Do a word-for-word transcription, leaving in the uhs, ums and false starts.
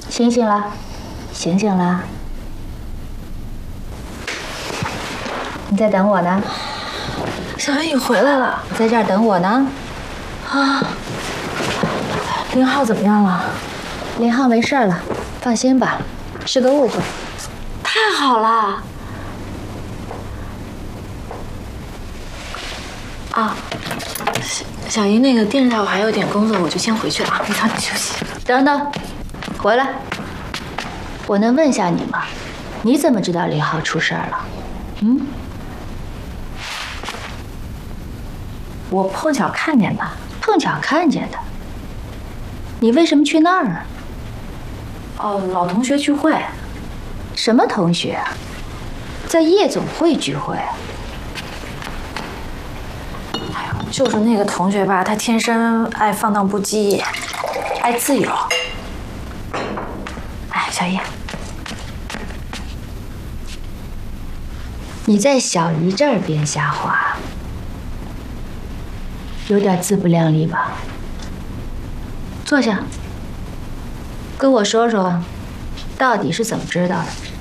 醒醒了，醒醒了！你在等我呢？ 小云，你回来了， 你在这儿等我呢。 啊，林浩怎么样了？ 林浩没事了，放心吧，是个误会。 太好了！啊，小小姨，那个电视台我还有点工作，我就先回去了啊，你早点休息。 等等，回来，我能问下你吗？你怎么知道林浩出事儿了？嗯？ 我碰巧看见的。 碰巧看见的。你为什么去那儿啊？ 哦，老同学聚会。 什么同学啊？在夜总会聚会？ 哎呦，就是那个同学吧，他天生爱放荡不羁，爱自由。哎，小叶， 你在小姨这儿编瞎话，有点自不量力吧？坐下，跟我说说，到底是怎么知道的？